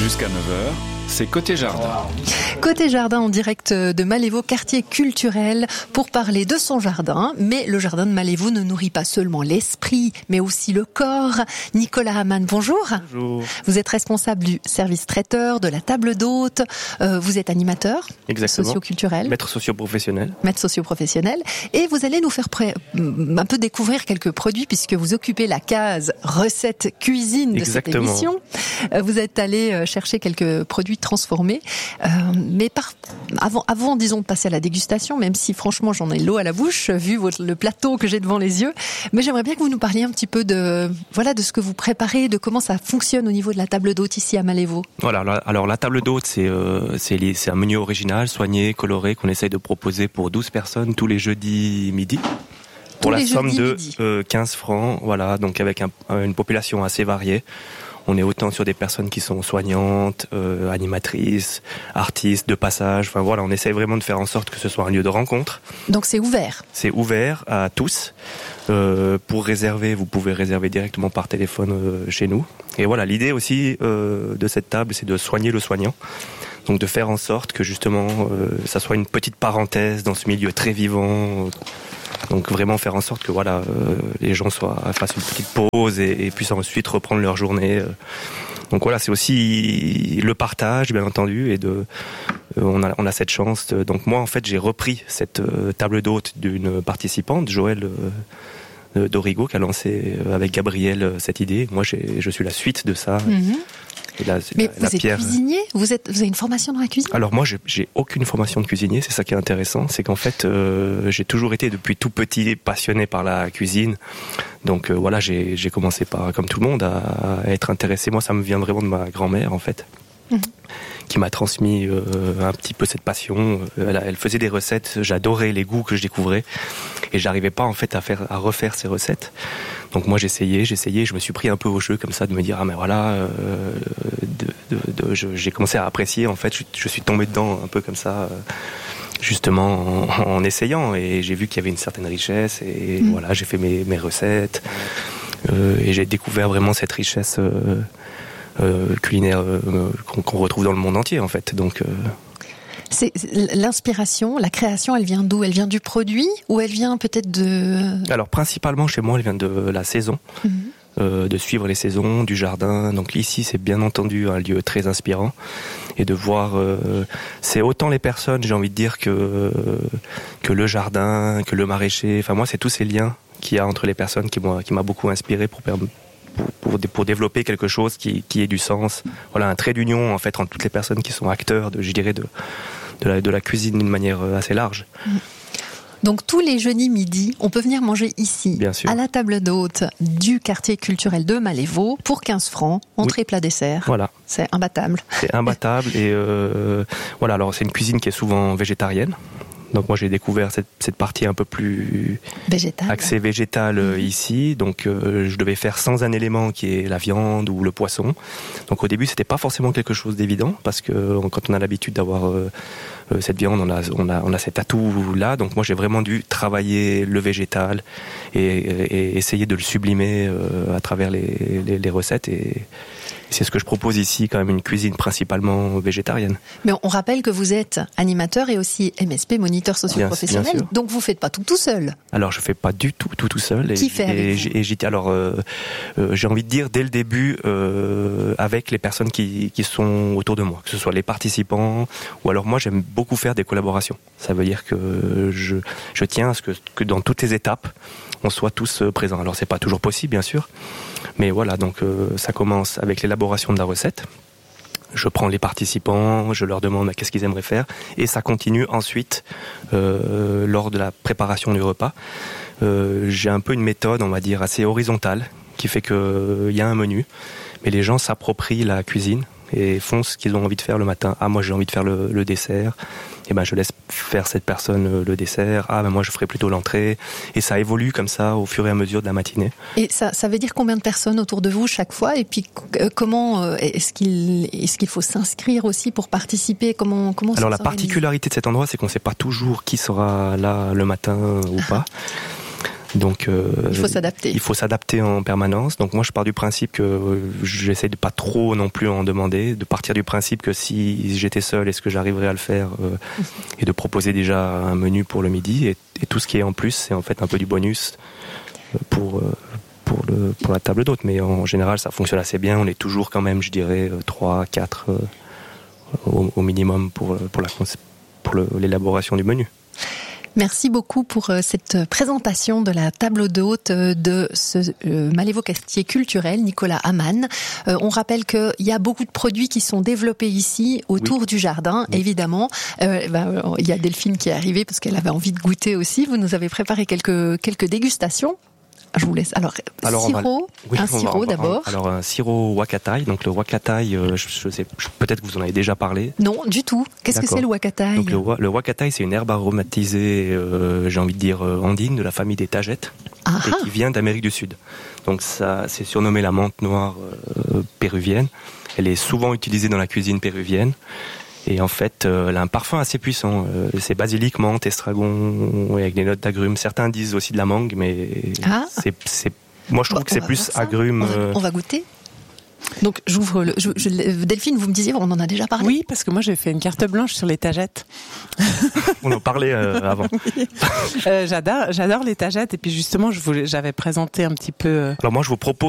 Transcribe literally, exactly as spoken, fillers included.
Jusqu'à neuf heures, c'est Côté Jardin. Côté Jardin en direct de Malévo, quartier culturel, pour parler de son jardin. Mais le jardin de Malévo ne nourrit pas seulement l'esprit, mais aussi le corps. Nicolas Hamann, bonjour. Bonjour. Vous êtes responsable du service traiteur, de la table d'hôte. Euh, vous êtes animateur. Exactement. Socio-culturel. Maître socio-professionnel. Maître socio-professionnel. Et vous allez nous faire pré- un peu découvrir quelques produits puisque vous occupez la case recettes cuisine de Exactement. cette émission. Euh, vous êtes allé chercher quelques produits transformés. Euh, mais par, avant, avant, disons, de passer à la dégustation, même si franchement j'en ai l'eau à la bouche, vu votre, le plateau que j'ai devant les yeux, mais j'aimerais bien que vous nous parliez un petit peu de, voilà, de ce que vous préparez, de comment ça fonctionne au niveau de la table d'hôte ici à Malévo. Voilà. Alors la table d'hôte, c'est euh, c'est, les, c'est un menu original, soigné, coloré, qu'on essaye de proposer pour douze personnes tous les jeudis midi. Pour Tous la les somme jeudis de midi. euh, quinze francs, voilà, donc avec un, une population assez variée. On est autant sur des personnes qui sont soignantes, euh, animatrices, artistes de passage. Enfin voilà, on essaie vraiment de faire en sorte que ce soit un lieu de rencontre. Donc c'est ouvert. C'est ouvert à tous. Euh, pour réserver, vous pouvez réserver directement par téléphone euh, chez nous. Et voilà, l'idée aussi euh, de cette table, c'est de soigner le soignant. Donc de faire en sorte que justement, euh, ça soit une petite parenthèse dans ce milieu très vivant. Donc vraiment faire en sorte que voilà, euh, les gens soient fassent une petite pause et, et puissent ensuite reprendre leur journée. Donc voilà, c'est aussi le partage, bien entendu, et de euh, on a on a cette chance. De, donc moi en fait j'ai repris cette euh, table d'hôte d'une participante, Joël euh, Dorigo, qui a lancé euh, avec Gabriel euh, cette idée. Moi j'ai je suis la suite de ça. Mm-hmm. Et là, Mais la, vous la êtes pierre... cuisinier, vous êtes, vous avez une formation dans la cuisine? Alors moi, j'ai, j'ai aucune formation de cuisinier. C'est ça qui est intéressant, c'est qu'en fait, euh, j'ai toujours été depuis tout petit passionné par la cuisine. Donc euh, voilà, j'ai, j'ai commencé par, comme tout le monde, à, à être intéressé. Moi, ça me vient vraiment de ma grand-mère, en fait, mmh. qui m'a transmis euh, un petit peu cette passion. Elle, elle faisait des recettes. J'adorais les goûts que je découvrais, et j'arrivais pas en fait à faire, à refaire ces recettes. Donc moi j'essayais, j'essayais, je me suis pris un peu au jeu comme ça de me dire ah mais voilà, euh, de, de, de, je, j'ai commencé à apprécier en fait, je, je suis tombé dedans un peu comme ça, euh, justement en, en essayant, et j'ai vu qu'il y avait une certaine richesse et mmh. voilà, j'ai fait mes, mes recettes euh, et j'ai découvert vraiment cette richesse euh, euh, culinaire euh, qu'on, qu'on retrouve dans le monde entier en fait. Donc euh, C'est, l'inspiration, la création, elle vient d'où? Elle vient du produit ou elle vient peut-être de... Alors principalement chez moi, elle vient de la saison, mmh. euh, de suivre les saisons, du jardin. Donc ici, c'est bien entendu un lieu très inspirant. Et de voir, euh, c'est autant les personnes, j'ai envie de dire, que, euh, que le jardin, que le maraîcher. Enfin moi, c'est tous ces liens qu'il y a entre les personnes qui m'a, qui m'a beaucoup inspiré pour permettre... Pour, pour, pour développer quelque chose qui, qui ait du sens. Voilà, un trait d'union en fait entre toutes les personnes qui sont acteurs de, je dirais, de, de, la, de la cuisine d'une manière assez large. Donc tous les jeudis midi, on peut venir manger ici, bien sûr, à la table d'hôte du quartier culturel de Malévo, pour quinze francs, entrée, oui. Plat, dessert. Voilà. C'est imbattable. C'est imbattable et euh, voilà. Alors c'est une cuisine qui est souvent végétarienne. Donc moi j'ai découvert cette, cette partie un peu plus végétale, axée végétale mmh. ici. Donc euh, je devais faire sans un élément qui est la viande ou le poisson. Donc au début c'était pas forcément quelque chose d'évident parce que quand on a l'habitude d'avoir euh, cette viande, on a on a on a cet atout là. Donc moi j'ai vraiment dû travailler le végétal et, et, et essayer de le sublimer euh, à travers les, les, les recettes et c'est ce que je propose ici, quand même une cuisine principalement végétarienne. Mais on rappelle que vous êtes animateur et aussi M S P, moniteur socio-professionnel, donc vous faites pas tout tout seul. Alors je fais pas du tout tout tout seul. Qui et, fait avec et, vous et j'étais alors euh, euh, j'ai envie de dire dès le début euh, avec les personnes qui qui sont autour de moi, que ce soit les participants ou alors moi j'aime beaucoup faire des collaborations. Ça veut dire que je je tiens à ce que que dans toutes les étapes on soit tous présents. Alors c'est pas toujours possible bien sûr. Mais voilà, donc euh, ça commence avec l'élaboration de la recette. Je prends les participants, je leur demande qu'est-ce qu'ils aimeraient faire, et ça continue ensuite euh, lors de la préparation du repas. Euh, j'ai un peu une méthode, on va dire, assez horizontale, qui fait qu'il euh, y a un menu, mais les gens s'approprient la cuisine et font ce qu'ils ont envie de faire le matin. Ah, moi j'ai envie de faire le, le dessert. Et ben je laisse faire cette personne le dessert. Ah ben moi je ferai plutôt l'entrée. Et ça évolue comme ça au fur et à mesure de la matinée. Et ça, ça veut dire combien de personnes autour de vous chaque fois? Et puis euh, comment euh, est-ce qu'il est-ce qu'il faut s'inscrire aussi pour participer? Comment comment Alors la particularité de cet endroit, c'est qu'on ne sait pas toujours qui sera là le matin ou pas. Donc, euh, il faut s'adapter. Il faut s'adapter en permanence. Donc moi, je pars du principe que euh, j'essaie de pas trop non plus en demander, de partir du principe que si j'étais seul, est-ce que j'arriverais à le faire, euh, et de proposer déjà un menu pour le midi. Et, et tout ce qui est en plus, c'est en fait un peu du bonus pour euh, pour le pour la table d'hôte. Mais en général, ça fonctionne assez bien. On est toujours quand même, je dirais, trois, quatre euh, au, au minimum pour pour la pour le, l'élaboration du menu. Merci beaucoup pour cette présentation de la table d'hôte de ce euh, Malévo-Quartier culturel, Nicolas Amann. Euh, on rappelle qu'il y a beaucoup de produits qui sont développés ici, autour oui. du jardin, oui. évidemment. Euh, ben, il y a Delphine qui est arrivée parce qu'elle avait envie de goûter aussi. Vous nous avez préparé quelques, quelques dégustations. Je vous laisse. Alors, alors sirop, va... oui, un sirop va... d'abord. Alors, un sirop Wakatai. Donc, le Wakatai, euh, je, je sais, peut-être que vous en avez déjà parlé. Non, du tout. Qu'est-ce D'accord. que c'est le Wakatai? Donc, le, le Wakatai, c'est une herbe aromatisée, euh, j'ai envie de dire, euh, andine, de la famille des tagettes, Aha. et qui vient d'Amérique du Sud. Donc, ça, c'est surnommé la menthe noire euh, péruvienne. Elle est souvent utilisée dans la cuisine péruvienne. Et en fait, euh, elle a un parfum assez puissant. Euh, c'est basilic, menthe, estragon, ouais, avec des notes d'agrumes. Certains disent aussi de la mangue, mais ah. c'est, c'est, moi je trouve bon, que c'est plus agrumes. On va, euh... on va goûter. Donc j'ouvre le. Je, je, Delphine, vous me disiez, on en a déjà parlé. Oui, parce que moi j'ai fait une carte blanche sur les tagettes. On en parlait euh, avant. Oui. Euh, j'adore, j'adore les tagettes. Et puis justement, je voulais, j'avais présenté un petit peu. Euh... Alors moi, je vous propose